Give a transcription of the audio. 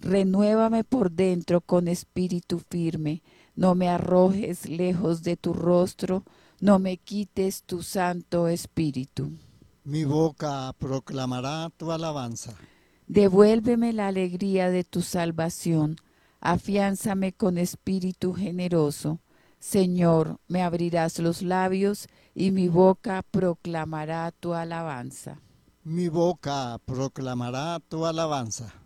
Renuévame por dentro con espíritu firme. No me arrojes lejos de tu rostro, no me quites tu santo espíritu. Mi boca proclamará tu alabanza. Devuélveme la alegría de tu salvación, afiánzame con espíritu generoso. Señor, me abrirás los labios y mi boca proclamará tu alabanza. Mi boca proclamará tu alabanza.